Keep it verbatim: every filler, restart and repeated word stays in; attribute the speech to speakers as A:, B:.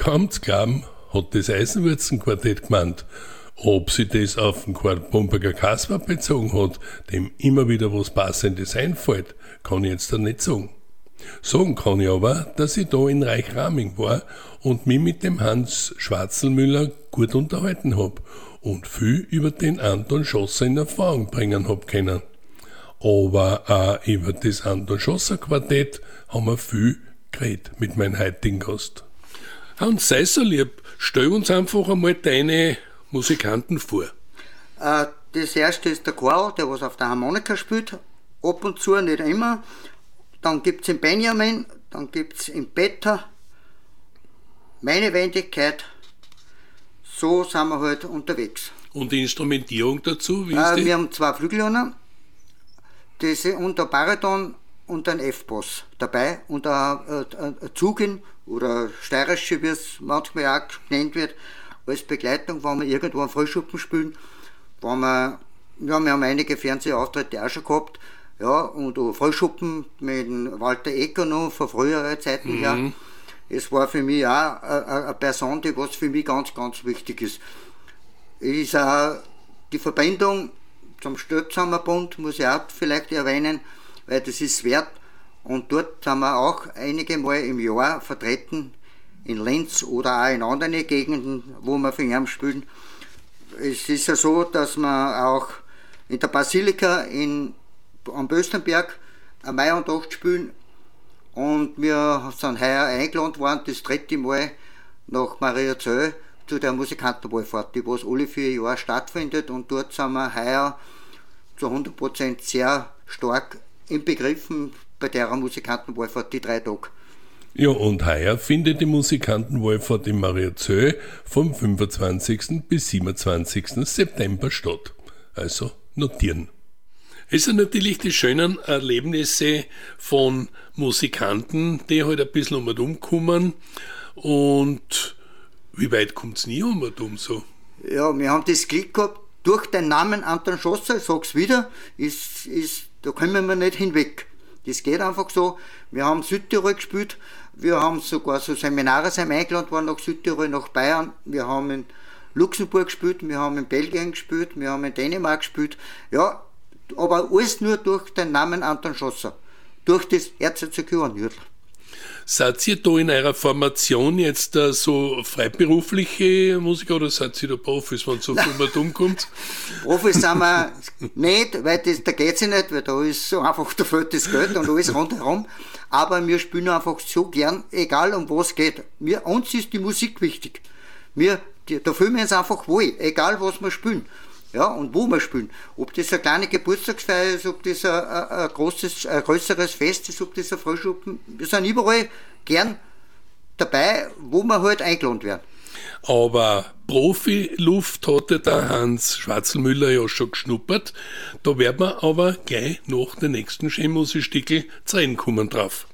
A: Kaum zu glauben, hat das Eisenwurzenquartett gemeint. Ob sie das auf den Bamberger Kasper bezogen hat, dem immer wieder was Passendes einfällt, kann ich jetzt dann nicht sagen. Sagen kann ich aber, dass ich da in Reichraming war und mich mit dem Hans Schwarzelmüller gut unterhalten hab und viel über den Anton Schosser in Erfahrung bringen hab können. Aber auch über das Anton Schosser Quartett haben wir viel geredet mit meinem heutigen Gast. Hans, sei so lieb, stell uns einfach einmal deine Musikanten vor.
B: Äh, das erste ist der Karl, der was auf der Harmonika spielt, ab und zu, nicht immer. Dann gibt es den Benjamin, dann gibt es den Peter, meine Wendigkeit. So sind wir halt unterwegs.
A: Und die Instrumentierung dazu, wie ist
B: äh,
A: die?
B: Wir haben zwei Flügelhörner, das und ein Bariton und ein F-Bass dabei und ein, ein, ein Zugin oder Steirische, wie es manchmal auch genannt wird, als Begleitung, wenn wir irgendwo einen Frühschuppen spielen. Wenn wir, ja, wir haben einige Fernsehauftritte auch schon gehabt, ja, und auch Frühschuppen mit Walter Ecker noch von früheren Zeiten her. Mhm. Es war für mich auch eine Person, die was für mich ganz, ganz wichtig ist. Es ist auch die Verbindung zum Stöpsammerbund, muss ich auch vielleicht erwähnen, weil das ist wert. Und dort sind wir auch einige Mal im Jahr vertreten, in Linz oder auch in anderen Gegenden, wo wir für ihn spielen. Es ist ja so, dass wir auch in der Basilika in, am Böstenberg am Mai und acht spielen. Und wir sind heuer eingeladen worden, das dritte Mal nach Mariazell zu der Musikantenwallfahrt, die was alle vier Jahre stattfindet. Und dort sind wir heuer zu hundert Prozent sehr stark inbegriffen bei der Musikantenwallfahrt, die drei Tage.
A: Ja, und heuer findet die Musikantenwallfahrt in Mariazell vom fünfundzwanzigsten bis siebenundzwanzigsten September statt. Also notieren. Es sind natürlich die schönen Erlebnisse von Musikanten, die halt ein bisschen um und um kommen. Und wie weit kommt es nie um und um so?
B: Ja, wir haben das Glück gehabt, durch den Namen Anton Schosser, ich sag's wieder, ist, ist, da kommen wir nicht hinweg. Das geht einfach so. Wir haben Südtirol gespielt, wir haben sogar so Seminare sind eingeladen worden nach Südtirol, nach Bayern. Wir haben in Luxemburg gespielt, wir haben in Belgien gespielt, wir haben in Dänemark gespielt. Ja, aber alles nur durch den Namen Anton Schosser, durch das Erzherzog Johann Jürtl.
A: Seid ihr da in eurer Formation jetzt uh, so freiberufliche Musiker oder seid ihr da Profis, wenn so viel mal umkommt?
B: Profis sind wir nicht, weil das, da geht es nicht, weil da ist so einfach, da fehlt das Geld und alles rundherum. Aber wir spielen einfach so gern, egal um was es geht. Wir, uns ist die Musik wichtig. Wir, die, da fühlen wir uns einfach wohl, egal was wir spielen. Ja, und wo wir spielen. Ob das eine kleine Geburtstagsfeier ist, ob das ein, ein, ein, großes, ein größeres Fest ist, ob das ein Frühschuppen. Wir sind überall gern dabei, wo wir halt eingeladen werden.
A: Aber Profiluft hatte der Hans Schwarzelmüller ja schon geschnuppert. Da werden wir aber gleich nach den nächsten Schemusi-Stickel zu reden kommen drauf.